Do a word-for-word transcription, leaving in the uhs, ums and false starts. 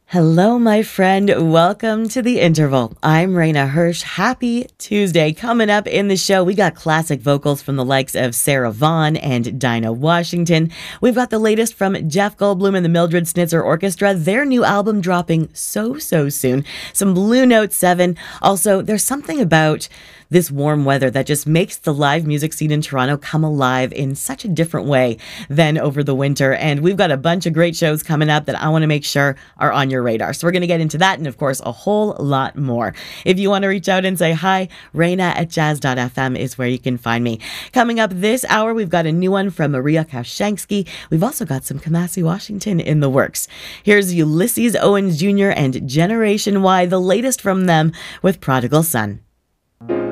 Hello, my friend. Welcome to The Interval. I'm Raina Hirsch. Happy Tuesday. Coming up in the show, we got classic vocals from the likes of Sarah Vaughan and Dinah Washington. We've got the latest from Jeff Goldblum and the Mildred Snitzer Orchestra, their new album dropping so, so soon. Some Blue Note seven. Also, there's something about this warm weather that just makes the live music scene in Toronto come alive in such a different way than over the winter. And we've got a bunch of great shows coming up that I want to make sure are on your radar. So we're going to get into that and, of course, a whole lot more. If you want to reach out and say hi, Raina at jazz dot f m is where you can find me. Coming up this hour, we've got a new one from Maria Kaushansky. We've also got some Kamasi Washington in the works. Here's Ulysses Owens Junior and Generation Y, the latest from them with Prodigal Son.